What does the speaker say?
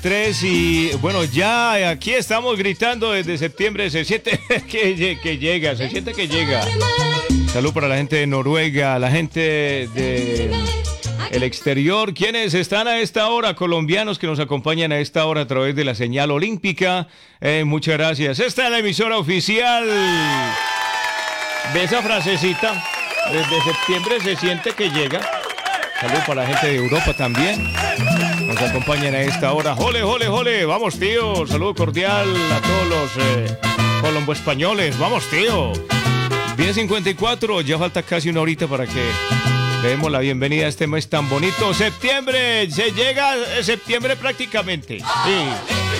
3 y bueno, ya aquí estamos gritando desde septiembre, se siente que llega, se siente que llega. Salud para la gente de Noruega, la gente de el exterior, quienes están a esta hora, colombianos que nos acompañan a esta hora a través de la señal olímpica. Muchas gracias. Esta es la emisora oficial de esa frasecita. Desde septiembre se siente que llega. Salud para la gente de Europa también. Nos acompañan a esta hora. ¡Jole, jole, jole! ¡Vamos, tío! Saludo cordial a todos los colombo españoles. ¡Vamos, tío! 10:54. Ya falta casi una horita para que le demos la bienvenida a este mes tan bonito. ¡Septiembre! Se llega septiembre prácticamente. Sí.